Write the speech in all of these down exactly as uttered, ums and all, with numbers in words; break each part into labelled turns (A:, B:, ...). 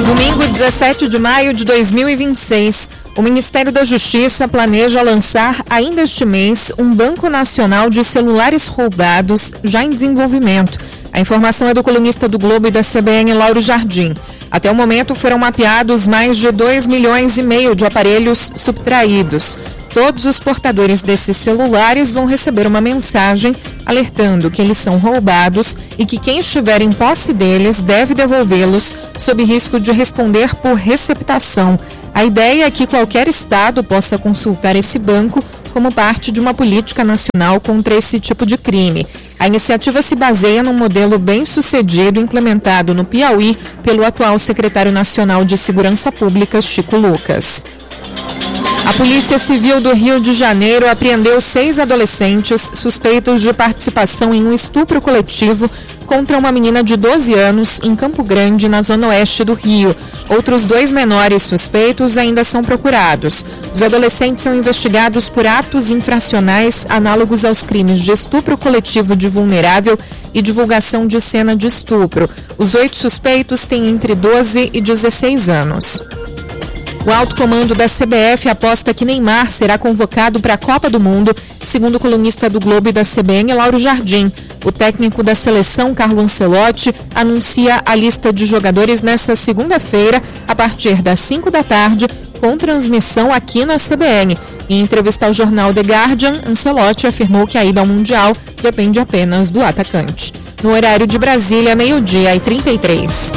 A: Domingo, dezessete de maio de dois mil e vinte e seis, o Ministério da Justiça planeja lançar ainda este mês um Banco Nacional de Celulares Roubados, já em desenvolvimento. A informação é do colunista do Globo e da C B N, Lauro Jardim. Até o momento foram mapeados mais de dois milhões e meio de aparelhos subtraídos. Todos os portadores desses celulares vão receber uma mensagem alertando que eles são roubados e que quem estiver em posse deles deve devolvê-los sob risco de responder por receptação. A ideia é que qualquer estado possa consultar esse banco como parte de uma política nacional contra esse tipo de crime. A iniciativa se baseia num modelo bem-sucedido implementado no Piauí pelo atual secretário nacional de Segurança Pública, Chico Lucas. A Polícia Civil do Rio de Janeiro apreendeu seis adolescentes suspeitos de participação em um estupro coletivo contra uma menina de doze anos em Campo Grande, na zona oeste do Rio. Outros dois menores suspeitos ainda são procurados. Os adolescentes são investigados por atos infracionais análogos aos crimes de estupro coletivo de vulnerável e divulgação de cena de estupro. Os oito suspeitos têm entre doze e dezesseis anos. O alto comando da C B F aposta que Neymar será convocado para a Copa do Mundo, segundo o colunista do Globo e da C B N, Lauro Jardim. O técnico da seleção, Carlo Ancelotti, anuncia a lista de jogadores nesta segunda-feira, a partir das cinco da tarde, com transmissão aqui na C B N. Em entrevista ao jornal The Guardian, Ancelotti afirmou que a ida ao Mundial depende apenas do atacante. No horário de Brasília, meio-dia e trinta e três.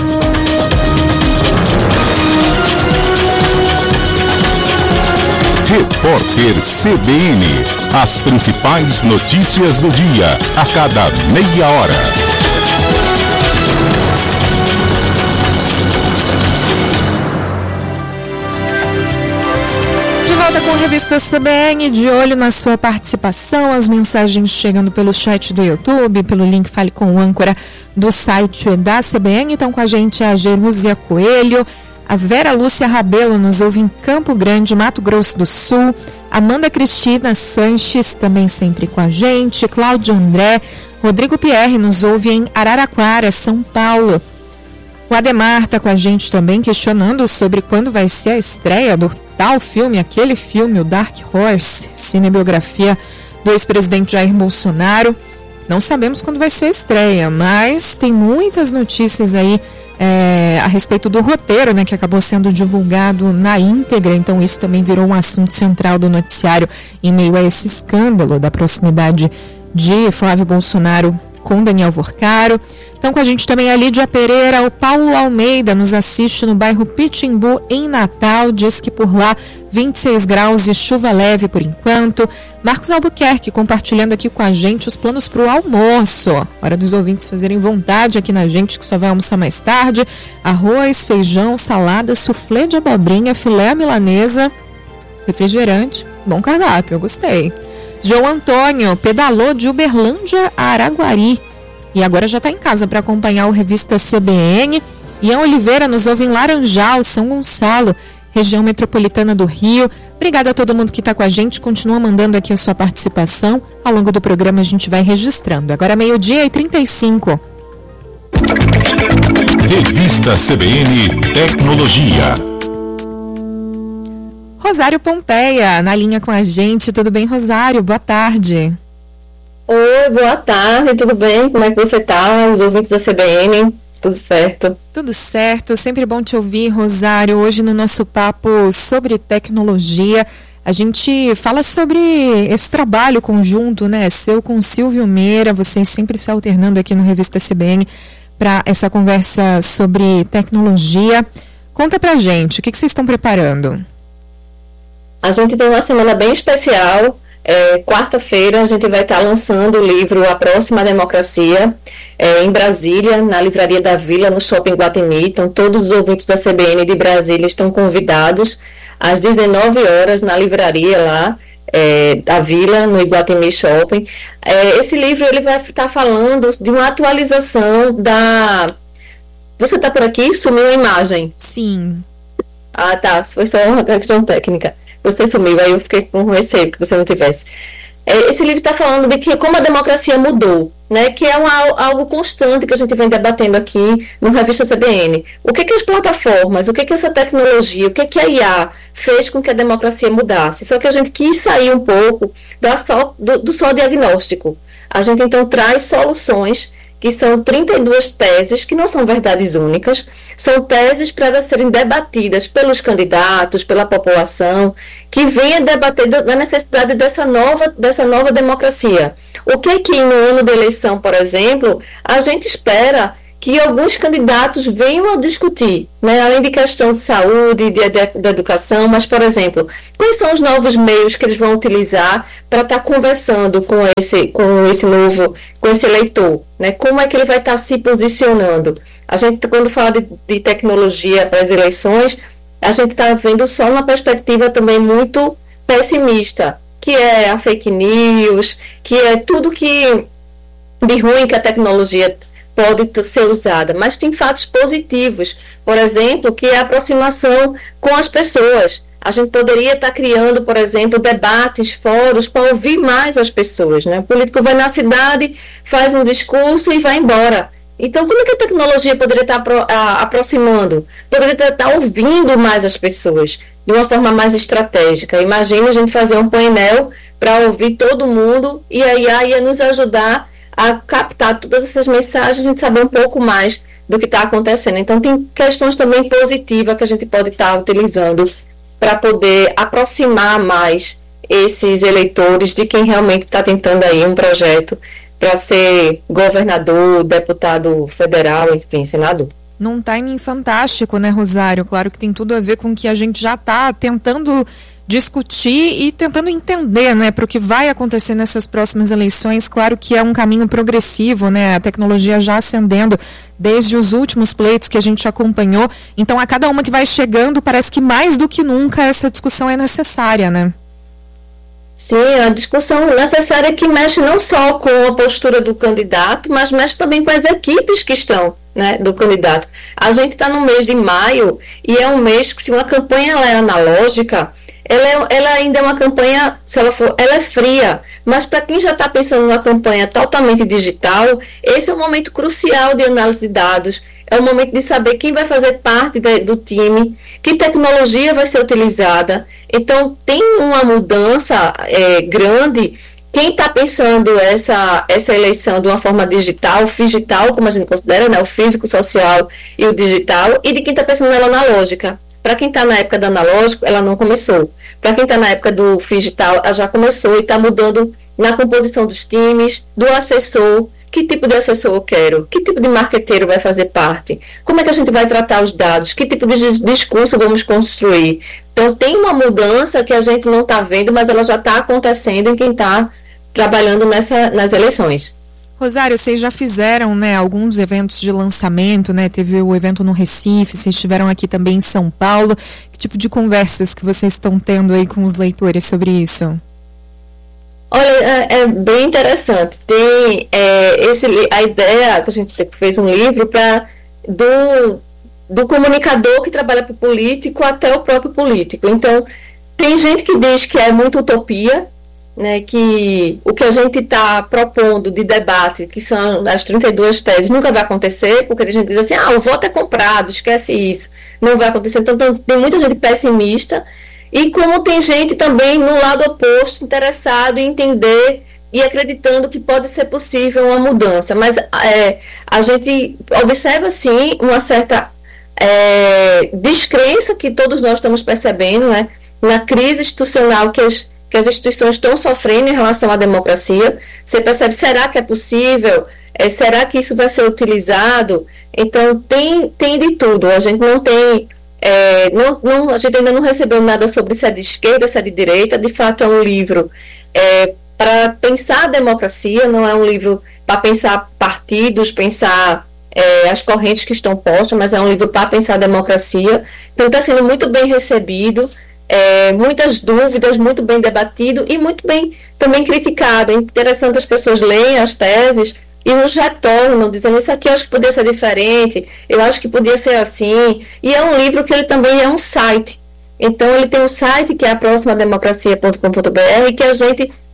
B: Repórter C B N. As principais notícias do dia, a cada meia hora.
A: De volta com a revista C B N, de olho na sua participação, as mensagens chegando pelo chat do YouTube, pelo link Fale com o âncora do site da C B N. Então com a gente é a Jerúzia Coelho. A Vera Lúcia Rabelo nos ouve em Campo Grande, Mato Grosso do Sul. Amanda Cristina Sanches também sempre com a gente. Cláudio André. Rodrigo Pierre nos ouve em Araraquara, São Paulo. O Ademar está com a gente também, questionando sobre quando vai ser a estreia do tal filme, aquele filme, o Dark Horse, cinebiografia do ex-presidente Jair Bolsonaro. Não sabemos quando vai ser a estreia, mas tem muitas notícias aí É, a respeito do roteiro, né, que acabou sendo divulgado na íntegra. Então isso também virou um assunto central do noticiário em meio a esse escândalo da proximidade de Flávio Bolsonaro com Daniel Vorcaro. Então com a gente também a Lídia Pereira. O Paulo Almeida nos assiste no bairro Pitimbu, em Natal, diz que por lá vinte e seis graus e chuva leve por enquanto. Marcos Albuquerque compartilhando aqui com a gente os planos para o almoço. Hora dos ouvintes fazerem vontade aqui na gente, que só vai almoçar mais tarde. Arroz, feijão, salada, suflê de abobrinha, filé milanesa, refrigerante. Bom cardápio, eu gostei. João Antônio pedalou de Uberlândia a Araguari e agora já está em casa para acompanhar o Revista C B N. Ian Oliveira nos ouve em Laranjal, São Gonçalo, região metropolitana do Rio. Obrigada a todo mundo que está com a gente. Continua mandando aqui a sua participação. Ao longo do programa a gente vai registrando. Agora meio-dia e trinta e cinco.
B: Revista C B N Tecnologia.
A: Rosário Pompeia, na linha com a gente. Tudo bem, Rosário? Boa tarde.
C: Oi, boa tarde, tudo bem? Como é que você está? Os ouvintes da C B N, tudo certo?
A: Tudo certo, sempre bom te ouvir, Rosário. Hoje no nosso papo sobre tecnologia, a gente fala sobre esse trabalho conjunto, né, seu com Silvio Meira, vocês sempre se alternando aqui no Revista C B N para essa conversa sobre tecnologia. Conta pra gente, o que, que vocês estão preparando?
C: A gente tem uma semana bem especial. É, quarta-feira a gente vai estar lançando o livro A Próxima Democracia, é, em Brasília, na Livraria da Vila, no Shopping Guatemi. Então todos os ouvintes da C B N de Brasília estão convidados às dezenove horas na livraria lá, é, da Vila, no Iguatemi Shopping. É, esse livro ele vai estar falando de uma atualização da... Você está por aqui? Sumiu a imagem?
A: Sim.
C: Ah, tá. Foi só uma questão técnica. Você sumiu, aí eu fiquei com receio que você não tivesse. É, esse livro está falando de que como a democracia mudou, né, que é um, algo constante que a gente vem debatendo aqui no Revista C B N. O que que as plataformas, o que que essa tecnologia, o que que a I A fez com que a democracia mudasse? Só que a gente quis sair um pouco da só, do, do só diagnóstico. A gente então traz soluções que são trinta e duas teses, que não são verdades únicas, são teses para serem debatidas pelos candidatos, pela população, que venha debater da necessidade dessa nova, dessa nova democracia. O que que no ano da eleição, por exemplo, a gente espera que alguns candidatos venham a discutir, né, além de questão de saúde, de, de, de educação, mas, por exemplo, quais são os novos meios que eles vão utilizar para estar tá conversando com esse, com esse novo, com esse eleitor, né, como é que ele vai estar tá se posicionando. A gente, quando fala de, de tecnologia para as eleições, a gente está vendo só uma perspectiva também muito pessimista, que é a fake news, que é tudo que de ruim que a tecnologia pode ser usada, mas tem fatos positivos, por exemplo, que é a aproximação com as pessoas. A gente poderia estar criando, por exemplo, debates, fóruns, para ouvir mais as pessoas, né? O político vai na cidade, faz um discurso e vai embora. Então, como é que a tecnologia poderia estar apro- a, aproximando? Poderia estar ouvindo mais as pessoas, de uma forma mais estratégica. Imagina a gente fazer um painel para ouvir todo mundo, e a I A ia nos ajudar a captar todas essas mensagens, a gente saber um pouco mais do que está acontecendo. Então, tem questões também positivas que a gente pode estar tá utilizando para poder aproximar mais esses eleitores de quem realmente está tentando aí um projeto para ser governador, deputado federal, enfim, senador.
A: Num timing fantástico, né, Rosário? Claro que tem tudo a ver com o que a gente já está tentando discutir e tentando entender, né, para o que vai acontecer nessas próximas eleições. Claro que é um caminho progressivo, né, a tecnologia já ascendendo desde os últimos pleitos que a gente acompanhou. Então, a cada uma que vai chegando, parece que mais do que nunca essa discussão é necessária, né?
C: Sim, a discussão necessária que mexe não só com a postura do candidato, mas mexe também com as equipes que estão, né, do candidato. A gente está no mês de maio e é um mês que, se uma campanha ela é analógica, Ela, é, ela ainda é uma campanha, se ela for, ela é fria, mas para quem já está pensando numa campanha totalmente digital, esse é um momento crucial de análise de dados, é o momento de saber quem vai fazer parte de, do time, que tecnologia vai ser utilizada. Então, tem uma mudança é, grande. Quem está pensando essa, essa eleição de uma forma digital, digital, como a gente considera, né, o físico, social e o digital, e de quem está pensando nela analógica. Para quem está na época do analógico, ela não começou. Para quem está na época do digital, ela já começou e está mudando na composição dos times, do assessor. Que tipo de assessor eu quero? Que tipo de marqueteiro vai fazer parte? Como é que a gente vai tratar os dados? Que tipo de discurso vamos construir? Então, tem uma mudança que a gente não está vendo, mas ela já está acontecendo em quem está trabalhando nessa, nas eleições.
A: Rosário, vocês já fizeram, né, alguns eventos de lançamento, né? Teve o evento no Recife, vocês estiveram aqui também em São Paulo. Que tipo de conversas que vocês estão tendo aí com os leitores sobre isso?
C: Olha, é, é bem interessante. Tem é, esse, a ideia que a gente fez um livro para do, do comunicador que trabalha para o político até o próprio político. Então, tem gente que diz que é muito utopia, né, que o que a gente está propondo de debate, que são as trinta e duas teses, nunca vai acontecer, porque a gente diz assim, ah, o voto é comprado, esquece isso, não vai acontecer. Então, tem muita gente pessimista, e como tem gente também no lado oposto, interessado em entender e acreditando que pode ser possível uma mudança. Mas é, a gente observa, sim, uma certa é, descrença que todos nós estamos percebendo, né, na crise institucional que as que as instituições estão sofrendo em relação à democracia. Você percebe, será que é possível? É, será que isso vai ser utilizado? Então, tem, tem de tudo. A gente não tem, é, não, não, a gente ainda não recebeu nada sobre se é de esquerda, se é de direita. De fato, é um livro é, para pensar a democracia, não é um livro para pensar partidos, pensar é, as correntes que estão postas, mas é um livro para pensar a democracia. Então, está sendo muito bem recebido. É, muitas dúvidas, muito bem debatido e muito bem também criticado. É interessante, as pessoas leem as teses e nos retornam, dizendo, isso aqui eu acho que podia ser diferente, eu acho que podia ser assim. E é um livro que ele também é um site. Então, ele tem um site que é a próxima democracia ponto com ponto b r, que a gente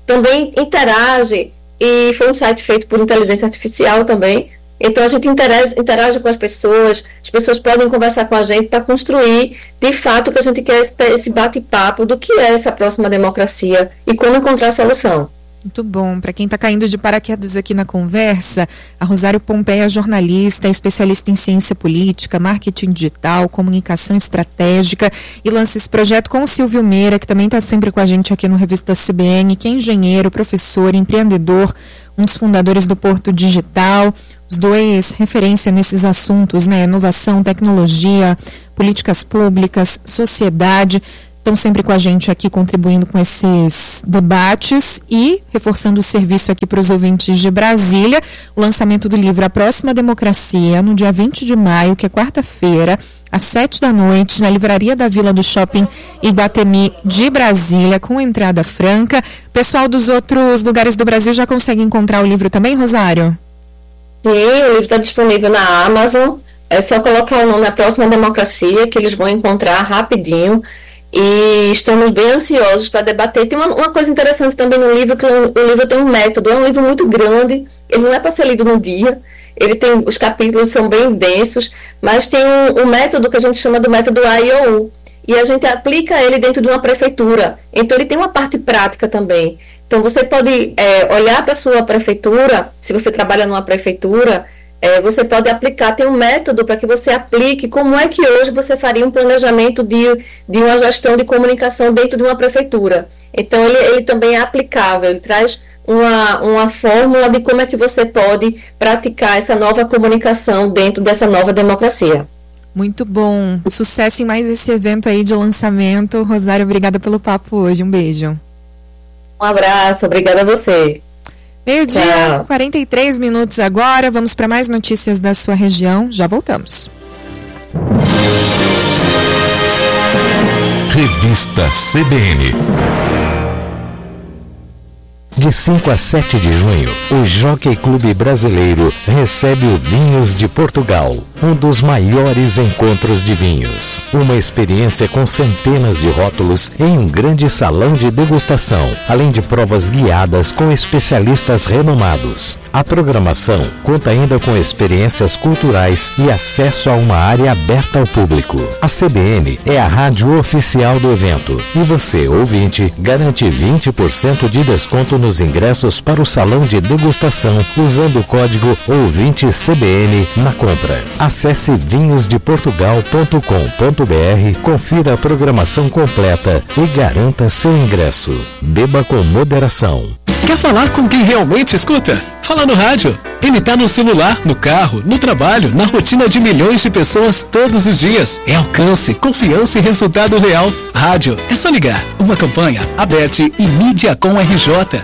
C: também interage, e foi um site feito por inteligência artificial também. Então a gente interage, interage com as pessoas, as pessoas podem conversar com a gente para construir, de fato, o que a gente quer, esse bate-papo do que é essa próxima democracia e como encontrar a solução.
A: Muito bom. Para quem está caindo de paraquedas aqui na conversa, a Rosário Pompeia é jornalista, é especialista em ciência política, marketing digital, comunicação estratégica e lança esse projeto com o Silvio Meira, que também está sempre com a gente aqui no Revista C B N, que é engenheiro, professor, empreendedor, um dos fundadores do Porto Digital. Os dois referência nesses assuntos, né? Inovação, tecnologia, políticas públicas, sociedade. Estão sempre com a gente aqui contribuindo com esses debates e reforçando o serviço aqui para os ouvintes de Brasília. O lançamento do livro A Próxima Democracia, no dia vinte de maio, que é quarta-feira, às sete da noite, na Livraria da Vila do Shopping Iguatemi de Brasília, com entrada franca. Pessoal dos outros lugares do Brasil já consegue encontrar o livro também, Rosário?
C: Sim, o livro está disponível na Amazon. É só colocar o nome A Próxima Democracia, que eles vão encontrar rapidinho. E estamos bem ansiosos para debater. Tem uma, uma coisa interessante também no livro, que o, o livro tem um método, é um livro muito grande, ele não é para ser lido num dia, ele tem, os capítulos são bem densos, mas tem um, um método que a gente chama do método A I O U, e a gente aplica ele dentro de uma prefeitura, então ele tem uma parte prática também. Então você pode é, olhar para a sua prefeitura, se você trabalha numa prefeitura, É, você pode aplicar, tem um método para que você aplique como é que hoje você faria um planejamento de, de uma gestão de comunicação dentro de uma prefeitura. Então ele, ele também é aplicável, ele traz uma, uma fórmula de como é que você pode praticar essa nova comunicação dentro dessa nova democracia.
A: Muito bom, sucesso em mais esse evento aí de lançamento. Rosário, obrigada pelo papo hoje, um beijo.
C: Um abraço, obrigada a você.
A: Meio-dia, quarenta e três minutos agora. Vamos para mais notícias da sua região. Já voltamos.
B: Revista C B N.
D: De cinco a sete de junho, o Jockey Clube Brasileiro recebe o Vinhos de Portugal, um dos maiores encontros de vinhos. Uma experiência com centenas de rótulos em um grande salão de degustação, além de provas guiadas com especialistas renomados. A programação conta ainda com experiências culturais e acesso a uma área aberta ao público. A C B N é a rádio oficial do evento e você, ouvinte, garante vinte por cento de desconto nos ingressos para o salão de degustação usando o código ouvinte C B N na compra. Acesse vinhos de portugal ponto com ponto b r, confira a programação completa e garanta seu ingresso. Beba com moderação.
E: Quer falar com quem realmente escuta? Fala no rádio. Ele tá no celular, no carro, no trabalho, na rotina de milhões de pessoas todos os dias. É alcance, confiança e resultado real. Rádio, é só ligar. Uma campanha, Abete e Mídia com R J.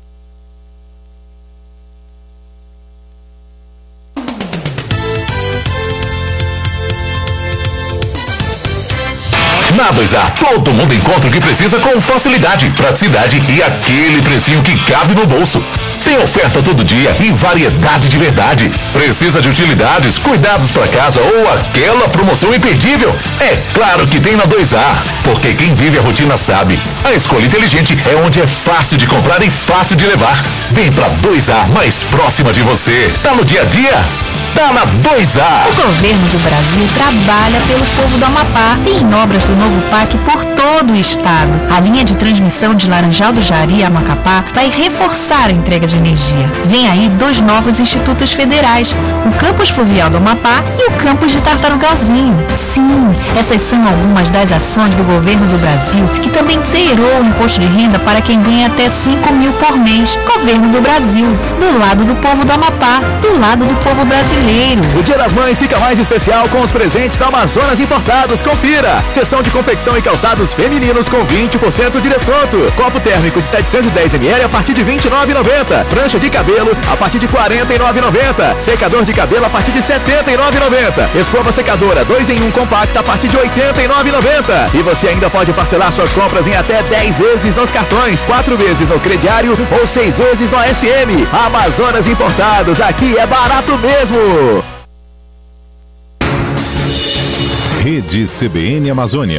B: Na dois A, todo mundo encontra o que precisa com facilidade, praticidade e aquele precinho que cabe no bolso. Tem oferta todo dia e variedade de verdade. Precisa de utilidades, cuidados para casa ou aquela promoção imperdível? É claro que tem na dois A, porque quem vive a rotina sabe. A escolha inteligente é onde é fácil de comprar e fácil de levar. Vem pra dois A, mais próxima de você. Tá no dia a dia? Tá na dois A.
F: O governo do Brasil trabalha pelo povo do Amapá. Tem obras do novo P A C por todo o estado. A linha de transmissão de Laranjal do Jari a Macapá vai reforçar a entrega de energia. Vem aí dois novos institutos federais, o Campus Fluvial do Amapá e o Campus de Tartarugazinho. Sim, essas são algumas das ações do governo do Brasil, que também zerou o imposto de renda para quem ganha até cinco mil por mês. Governo do Brasil, do lado do povo do Amapá, do lado do povo brasileiro.
G: O Dia das Mães fica mais especial com os presentes da Amazonas Importados. Confira! Seção de confecção e calçados femininos com vinte por cento de desconto. Copo térmico de setecentos e dez mililitros a partir de vinte e nove reais e noventa centavos. Prancha de cabelo a partir de quarenta e nove reais e noventa centavos. Secador de cabelo a partir de setenta e nove reais e noventa centavos. Escova secadora dois em um compacta a partir de oitenta e nove reais e noventa centavos. E você ainda pode parcelar suas compras em até dez vezes nos cartões, quatro vezes no crediário ou seis vezes no A S M. Amazonas Importados, aqui é barato mesmo!
B: Rede C B N Amazônia.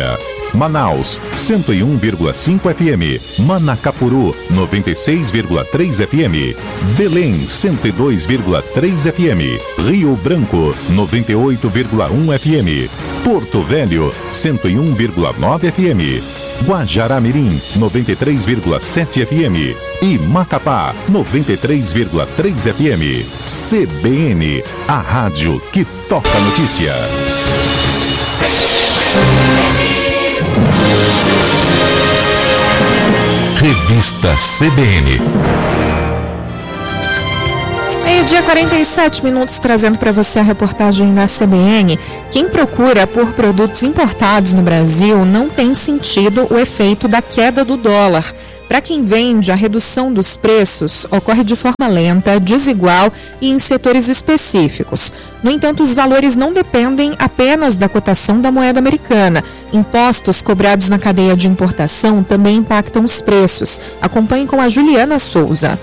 H: Manaus, cento e um vírgula cinco F M. Manacapuru, noventa e seis vírgula três F M. Belém, cento e dois vírgula três F M. Rio Branco, noventa e oito vírgula um F M. Porto Velho, cento e um vírgula nove F M. Guajará-Mirim, noventa e três vírgula sete F M. E Macapá, noventa e três vírgula três F M. C B N, a rádio que toca a notícia. Revista C B N.
A: Meio-dia, quarenta e sete minutos, trazendo para você a reportagem da C B N. Quem procura por produtos importados no Brasil não tem sentido o efeito da queda do dólar. Para quem vende, a redução dos preços ocorre de forma lenta, desigual e em setores específicos. No entanto, os valores não dependem apenas da cotação da moeda americana. Impostos cobrados na cadeia de importação também impactam os preços. Acompanhe com a Juliana Souza.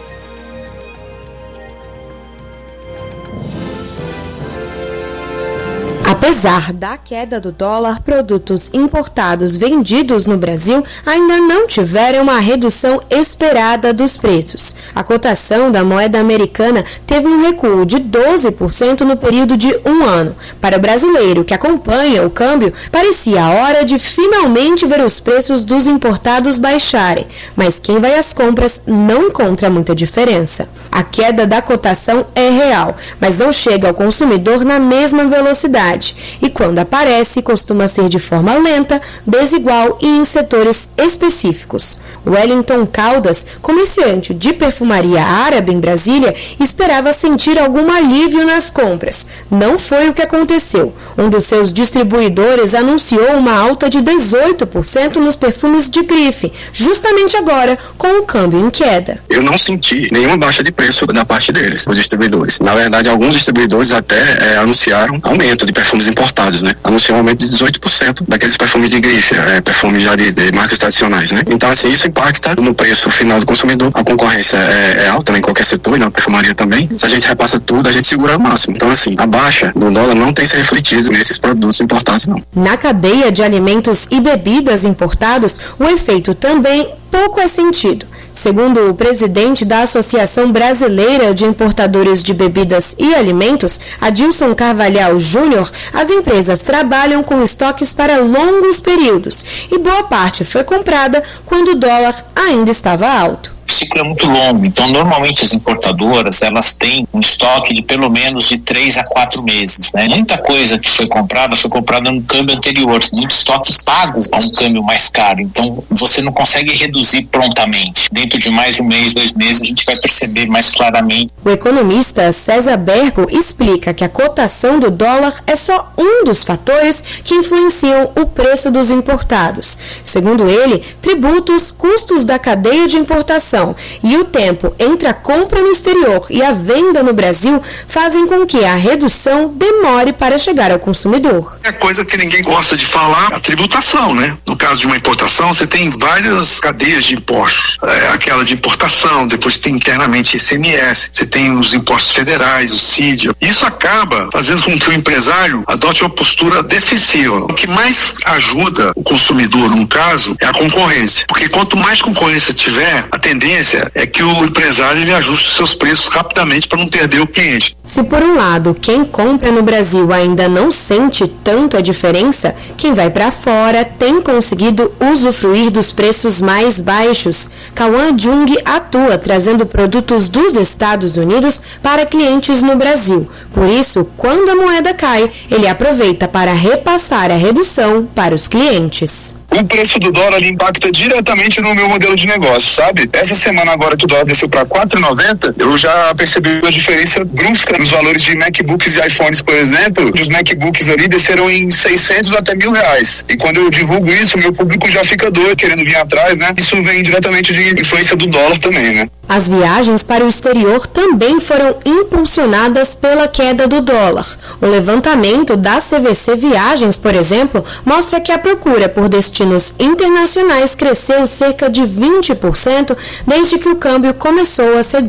I: Apesar da queda do dólar, produtos importados vendidos no Brasil ainda não tiveram uma redução esperada dos preços. A cotação da moeda americana teve um recuo de doze por cento no período de um ano. Para o brasileiro que acompanha o câmbio, parecia a hora de finalmente ver os preços dos importados baixarem, mas quem vai às compras não encontra muita diferença. A queda da cotação é real, mas não chega ao consumidor na mesma velocidade. E quando aparece, costuma ser de forma lenta, desigual e em setores específicos. Wellington Caldas, comerciante de perfumaria árabe em Brasília, esperava sentir algum alívio nas compras. Não foi o que aconteceu. Um dos seus distribuidores anunciou uma alta de dezoito por cento nos perfumes de grife, justamente agora, com o câmbio em queda.
J: Eu não senti nenhuma baixa de preço da parte deles, os distribuidores. Na verdade, alguns distribuidores até é, anunciaram aumento de perfumes importados, né? Anunciou um aumento de dezoito por cento daqueles perfumes de grife, é, perfumes já de, de marcas tradicionais, né? Então, assim, isso impacta no preço final do consumidor. A concorrência é, é alta em qualquer setor, e na perfumaria também. Se a gente repassa tudo, a gente segura o máximo. Então, assim, a baixa do dólar não tem se refletido nesses produtos importados, não.
I: Na cadeia de alimentos e bebidas importados, o efeito também pouco é sentido. Segundo o presidente da Associação Brasileira de Importadores de Bebidas e Alimentos, Adilson Carvalhal Júnior, as empresas trabalham com estoques para longos períodos e boa parte foi comprada quando o dólar ainda estava alto.
K: O ciclo é muito longo, então normalmente as importadoras elas têm um estoque de pelo menos de três a quatro meses, né? Muita coisa que foi comprada foi comprada no câmbio anterior, muito estoque pago a um câmbio mais caro, então você não consegue reduzir prontamente. Dentro de mais um mês, dois meses, a gente vai perceber mais claramente.
I: O economista César Bergo explica que a cotação do dólar é só um dos fatores que influenciam o preço dos importados. Segundo ele, tributos, custos da cadeia de importação e o tempo entre a compra no exterior e a venda no Brasil fazem com que a redução demore para chegar ao consumidor.
L: É coisa que ninguém gosta de falar, a tributação, né? No caso de uma importação, você tem várias cadeias de impostos. É, aquela de importação, depois tem internamente I C M S, você tem os impostos federais, o C I D. Isso acaba fazendo com que o empresário adote uma postura defensiva. O que mais ajuda o consumidor, no caso, é a concorrência. Porque quanto mais concorrência tiver, a tendência é que o empresário ele ajuste seus preços rapidamente para não perder o cliente.
I: Se por um lado quem compra no Brasil ainda não sente tanto a diferença, quem vai para fora tem conseguido usufruir dos preços mais baixos. Cauã Jung atua trazendo produtos dos Estados Unidos para clientes no Brasil. Por isso, quando a moeda cai, ele aproveita para repassar a redução para os clientes.
L: O preço do dólar impacta diretamente no meu modelo de negócio, sabe? Essa semana agora que o dólar desceu para quatro reais e noventa centavos, eu já percebi uma diferença brusca nos valores de MacBooks e iPhones, por exemplo. Os MacBooks ali desceram em seiscentos até mil reais. E quando eu divulgo isso, o meu público já fica doido, querendo vir atrás, né? Isso vem diretamente de influência do dólar também, né?
I: As viagens para o exterior também foram impulsionadas pela queda do dólar. O levantamento da C V C Viagens, por exemplo, mostra que a procura por destinos internacionais cresceu cerca de vinte por cento desde que o câmbio começou a ceder.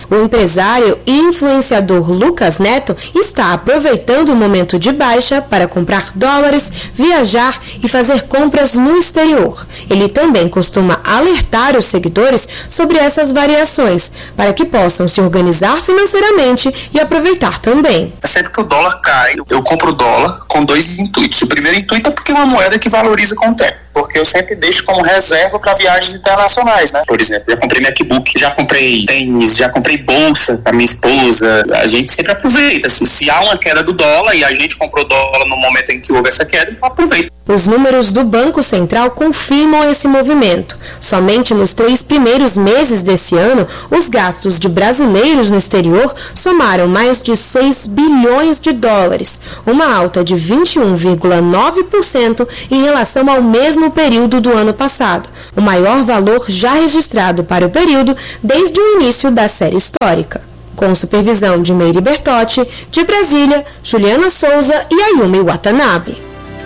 I: O empresário e influenciador Lucas Neto está aproveitando o momento de baixa para comprar dólares, viajar e fazer compras no exterior. Ele também costuma alertar os seguidores sobre essas variações, para que possam se organizar financeiramente e aproveitar também.
M: Sempre que o dólar cai, eu compro o dólar com dois intuitos. O primeiro intuito é porque é uma moeda que valoriza com o tempo, porque eu sempre deixo como reserva para viagens internacionais, né? Por exemplo, já comprei MacBook, já comprei tênis, já comprei bolsa para minha esposa. A gente sempre aproveita, assim, se há uma queda do dólar e a gente comprou dólar no momento em que houve essa queda, então aproveita.
I: Os números do Banco Central confirmam esse movimento. Somente nos três primeiros meses desse ano, os gastos de brasileiros no exterior somaram mais de seis bilhões de dólares, uma alta de vinte e um vírgula nove por cento em relação ao mesmo período do ano passado, o maior valor já registrado para o período desde o início da série histórica. Com supervisão de Meire Bertotti, de Brasília, Juliana Souza e Ayumi Watanabe.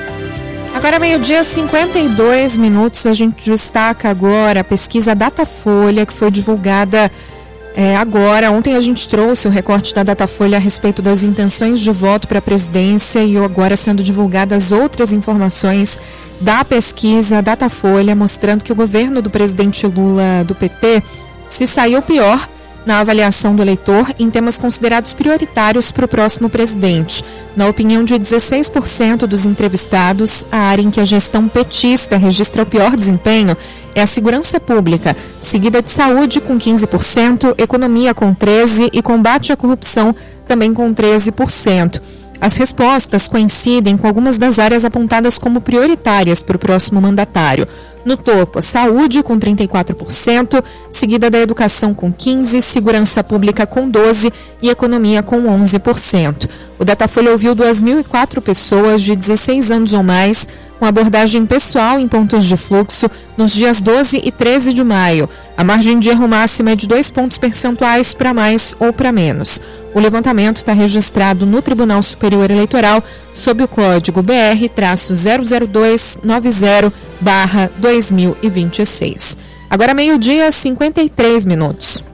A: Agora, meio-dia, cinquenta e dois minutos, a gente destaca agora a pesquisa Datafolha, que foi divulgada é, agora. Ontem a gente trouxe o recorte da Datafolha a respeito das intenções de voto para a presidência e agora sendo divulgadas outras informações da pesquisa Datafolha, mostrando que o governo do presidente Lula do P T se saiu pior na avaliação do eleitor em temas considerados prioritários para o próximo presidente. Na opinião de dezesseis por cento dos entrevistados, a área em que a gestão petista registra o pior desempenho é a segurança pública, seguida de saúde com quinze por cento, economia com treze por cento e combate à corrupção também com treze por cento. As respostas coincidem com algumas das áreas apontadas como prioritárias para o próximo mandatário. No topo, a saúde com trinta e quatro por cento, seguida da educação com quinze por cento, segurança pública com doze por cento e economia com onze por cento. O Datafolha ouviu duas mil e quatro pessoas de dezesseis anos ou mais, com abordagem pessoal em pontos de fluxo nos dias doze e treze de maio. A margem de erro máxima é de dois pontos percentuais para mais ou para menos. O levantamento está registrado no Tribunal Superior Eleitoral sob o código B R zero zero dois nove zero barra dois mil e vinte e seis. Agora meio-dia, cinquenta e três minutos.